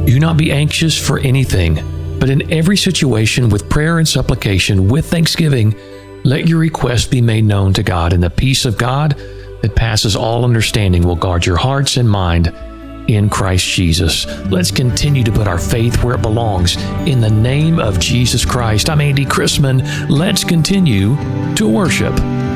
Do not be anxious for anything, but in every situation with prayer and supplication with thanksgiving, let your requests be made known to God, and the peace of God that passes all understanding will guard your hearts and mind in Christ Jesus. Let's continue to put our faith where it belongs in the name of Jesus Christ. I'm Andy Chrisman. Let's continue to worship.